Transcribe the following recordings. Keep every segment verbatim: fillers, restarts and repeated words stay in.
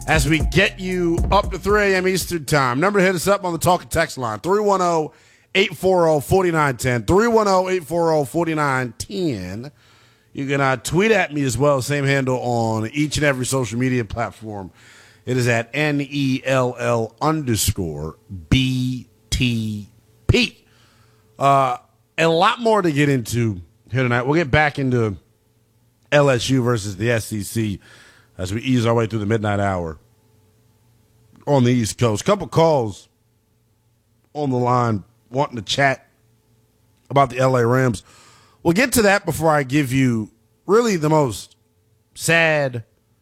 as we get you up to three a.m. Eastern Time. Number to hit us up on the Talk and Text line, three one zero, eight four zero, four nine one zero, three one zero, eight four zero, four nine one zero. You can uh, tweet at me as well, same handle on each and every social media platform. It is at N E L L underscore B T P. Uh, a lot more to get into here tonight. We'll get back into L S U versus the S E C as we ease our way through the midnight hour on the East Coast. Couple calls on the line wanting to chat about the L A Rams. We'll get to that before I give you really the most sad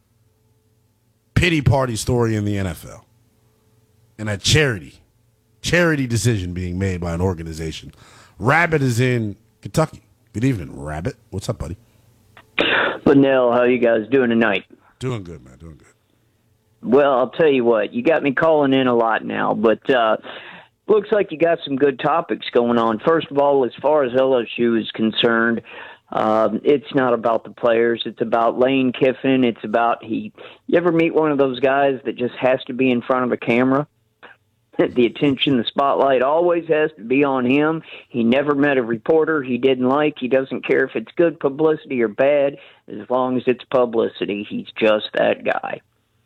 pity party story in the N F L. And a charity, charity decision being made by an organization. Rabbit is in Kentucky. Good evening, Rabbit. What's up, buddy? Linnell, how you guys doing tonight? Doing good, man. Doing good. Well, I'll tell you what. You got me calling in a lot now, but uh, looks like you got some good topics going on. First of all, as far as L S U is concerned, um, it's not about the players. It's about Lane Kiffin. It's about he. You ever meet one of those guys that just has to be in front of a camera? The attention, the spotlight always has to be on him. He never met a reporter he didn't like. He doesn't care if it's good publicity or bad. As long as it's publicity, he's just that guy.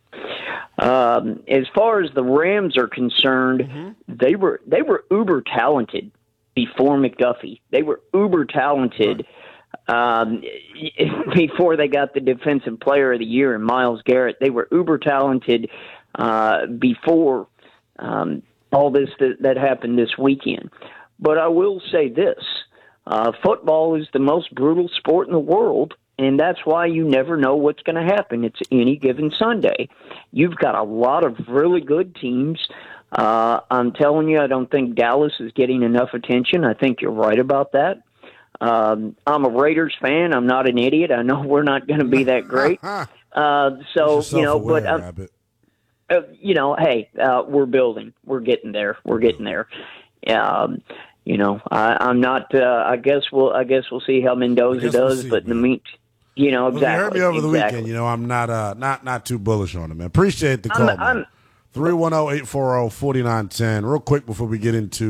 Um, as far as the Rams are concerned, mm-hmm. they were they were uber talented before McDuffie. They were uber talented um, before they got the Defensive Player of the Year in Myles Garrett. They were uber talented uh, before um, all this that, that happened this weekend. But I will say this: uh, football is the most brutal sport in the world. And that's why you never know what's going to happen. It's any given Sunday. You've got a lot of really good teams. Uh, I'm telling you, I don't think Dallas is getting enough attention. I think you're right about that. Um, I'm a Raiders fan. I'm not an idiot. I know we're not going to be that great. Uh, so, you know, but, uh, uh, you know, hey, uh, we're building. We're getting there. We're getting there. Um, you know, I, I'm not, uh, I guess we'll, I guess we'll see how Mendoza does, we'll see, but in the mean, You know, exactly. Well, you heard me over exactly. the weekend. You know, I'm not uh, not not too bullish on him, man. Appreciate the call, I'm, man. three one zero, eight four zero, four nine one zero. Real quick before we get into